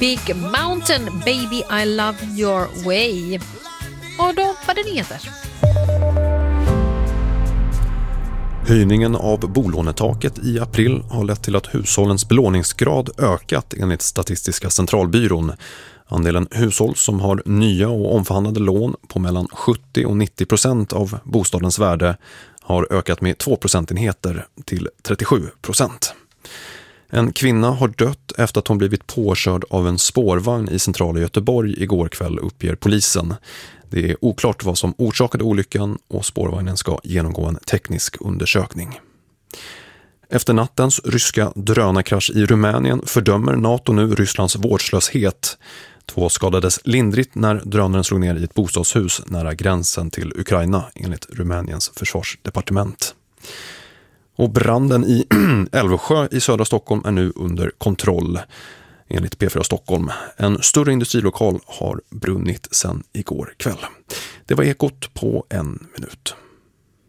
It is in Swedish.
Big Mountain, Baby I Love Your Way. Och då var det nyheter. Höjningen av bolånetaket i april har lett till att hushållens belåningsgrad ökat enligt Statistiska centralbyrån. Andelen hushåll som har nya och omförhandlade lån på mellan 70 och 90% av bostadens värde har ökat med 2 procentenheter till 37%. En kvinna har dött efter att hon blivit påkörd av en spårvagn i centrala Göteborg igår kväll, uppger polisen. Det är oklart vad som orsakade olyckan och spårvagnen ska genomgå en teknisk undersökning. Efter nattens ryska drönarkrasch i Rumänien fördömer NATO nu Rysslands vårdslöshet. 2 skadades lindrigt när drönaren slog ner i ett bostadshus nära gränsen till Ukraina, enligt Rumäniens försvarsdepartement. Och branden i Älvsjö i södra Stockholm är nu under kontroll, enligt P4 Stockholm. En större industrilokal har brunnit sedan igår kväll. Det var Ekot på 1 minut.